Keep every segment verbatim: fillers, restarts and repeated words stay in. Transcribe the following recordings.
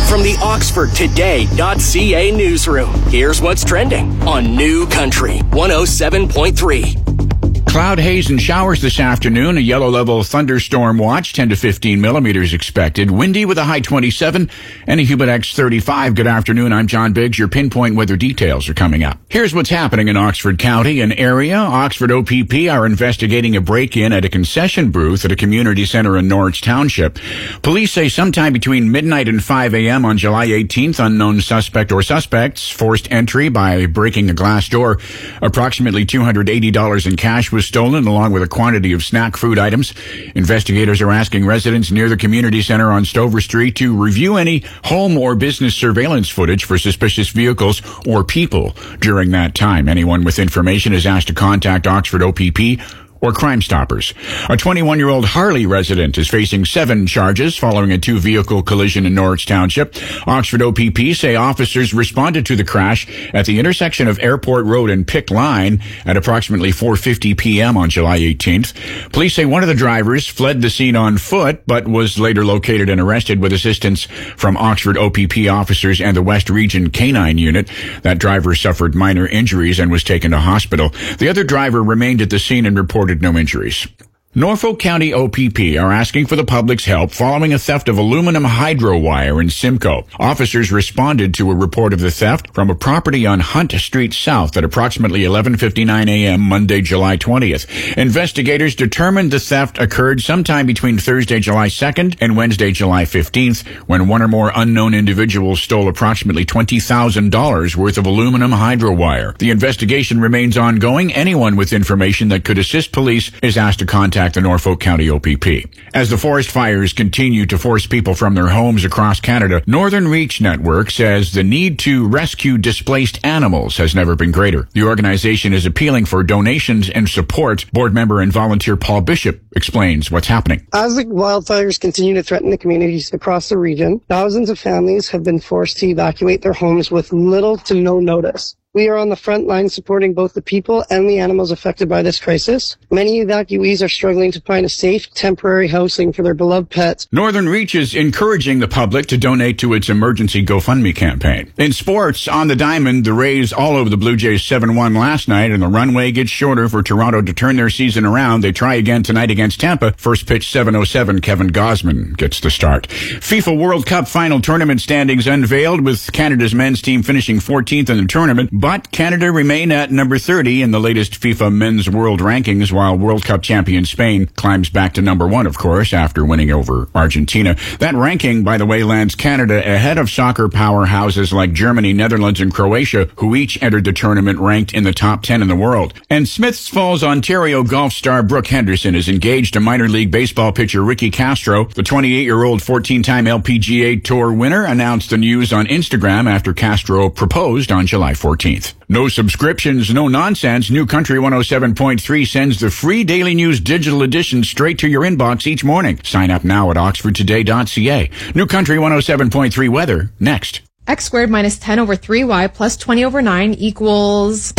From the Oxford Today dot C A newsroom, here's what's trending on New Country one oh seven point three. Cloud, haze, and showers this afternoon. A yellow level thunderstorm watch, ten to fifteen millimeters expected. Windy with a high twenty-seven and a Humidex thirty-five. Good afternoon. I'm John Biggs. Your pinpoint weather details are coming up. Here's what's happening in Oxford County and area. Oxford O P P are investigating a break-in at a concession booth at a community center in Norwich Township. Police say sometime between midnight and five a.m. on July eighteenth, unknown suspect or suspects forced entry by breaking a glass door. Approximately two hundred eighty dollars in cash was stolen, along with a quantity of snack food items. Investigators are asking residents near the community center on Stover Street to review any home or business surveillance footage for suspicious vehicles or people during that time. Anyone with information is asked to contact Oxford O P P or Crime Stoppers. A twenty-one-year-old Harley resident is facing seven charges following a two-vehicle collision in Norwich Township. Oxford O P P say officers responded to the crash at the intersection of Airport Road and Pick Line at approximately four fifty p.m. on July eighteenth. Police say one of the drivers fled the scene on foot, but was later located and arrested with assistance from Oxford O P P officers and the West Region Canine Unit. That driver suffered minor injuries and was taken to hospital. The other driver remained at the scene and reported no injuries. Norfolk County O P P are asking for the public's help following a theft of aluminum hydro wire in Simcoe. Officers responded to a report of the theft from a property on Hunt Street South at approximately eleven fifty-nine a.m. Monday, July twentieth. Investigators determined the theft occurred sometime between Thursday, July second and Wednesday, July fifteenth, when one or more unknown individuals stole approximately twenty thousand dollars worth of aluminum hydro wire. The investigation remains ongoing. Anyone with information that could assist police is asked to contact the Norfolk County O P P. As the forest fires continue to force people from their homes across Canada, Northern Reach Network says the need to rescue displaced animals has never been greater. The organization is appealing for donations and support. Board member and volunteer Paul Bishop explains what's happening. As the wildfires continue to threaten the communities across the region, thousands of families have been forced to evacuate their homes with little to no notice. We are on the front line supporting both the people and the animals affected by this crisis. Many evacuees are struggling to find a safe, temporary housing for their beloved pets. Northern Reach is encouraging the public to donate to its emergency GoFundMe campaign. In sports, on the diamond, the Rays all over the Blue Jays seven one last night, and the runway gets shorter for Toronto to turn their season around. They try again tonight against Tampa. First pitch seven oh seven, Kevin Gausman gets the start. FIFA World Cup final tournament standings unveiled, with Canada's men's team finishing fourteenth in the tournament. But Canada remain at number thirty in the latest FIFA Men's World Rankings, while World Cup champion Spain climbs back to number one, of course, after winning over Argentina. That ranking, by the way, lands Canada ahead of soccer powerhouses like Germany, Netherlands, and Croatia, who each entered the tournament ranked in the top ten in the world. And Smiths Falls, Ontario golf star Brooke Henderson is engaged to minor league baseball pitcher Ricky Castro. The twenty-eight-year-old fourteen-time L P G A Tour winner announced the news on Instagram after Castro proposed on July fourteenth. No subscriptions, no nonsense. New Country one oh seven point three sends the free Daily News digital edition straight to your inbox each morning. Sign up now at oxford today dot c a. New Country one oh seven point three weather next. X squared minus ten over three y plus twenty over nine equals...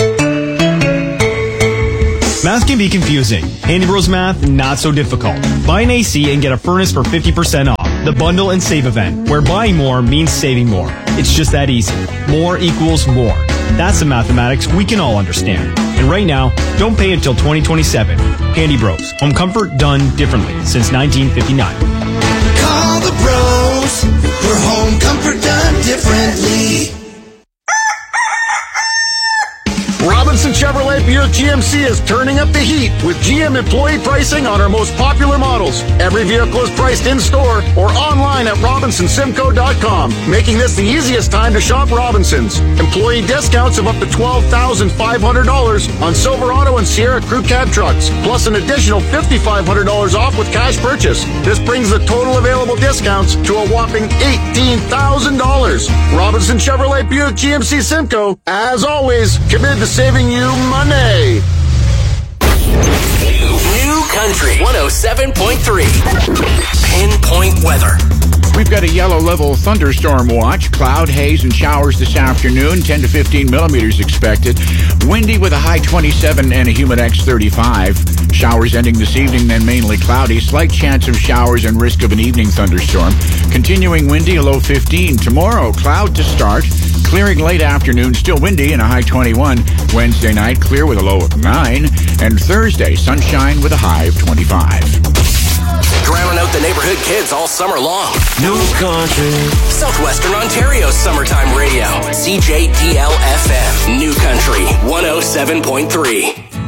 Math can be confusing. Handy Bros Math, not so difficult. Buy an A C and get a furnace for fifty percent off. The Bundle and Save event, where buying more means saving more. It's just that easy. More equals more. That's the mathematics we can all understand. And right now, don't pay until twenty twenty-seven. Handy Bros. Home comfort done differently since nineteen fifty-nine. Call the Bros for home comfort done differently. Robinson Chevrolet Buick G M C is turning up the heat with G M employee pricing on our most popular models. Every vehicle is priced in-store or online at robinson simco dot com, making this the easiest time to shop Robinsons. Employee discounts of up to twelve thousand five hundred dollars on Silverado and Sierra Crew Cab trucks, plus an additional five thousand five hundred dollars off with cash purchase. This brings the total available discounts to a whopping eighteen thousand dollars. Robinson Chevrolet Buick G M C Simcoe, as always, committed to saving you money. New Country one oh seven point three. Pinpoint weather. We've got a yellow level thunderstorm watch. Cloud, haze, and showers this afternoon. ten to fifteen millimeters expected. Windy with a high twenty-seven and a humidex thirty-five. Showers ending this evening, then mainly cloudy. Slight chance of showers and risk of an evening thunderstorm. Continuing windy, a low fifteen. Tomorrow, cloud to start. Clearing late afternoon, still windy and a high twenty-one. Wednesday night, clear with a low of nine. And Thursday, sunshine with a high of twenty-five. Drowning out the neighborhood kids all summer long. New country. Southwestern Ontario's summertime radio. C J D L F M. New Country one oh seven point three.